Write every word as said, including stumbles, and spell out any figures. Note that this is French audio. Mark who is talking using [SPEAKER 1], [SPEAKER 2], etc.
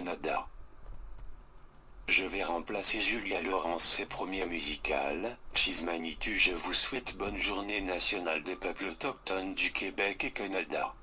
[SPEAKER 1] Canada. Je vais remplacer Julia Laurence, ses premiers musicales. Chismanitu, je vous souhaite bonne journée nationale des peuples autochtones du Québec et Canada.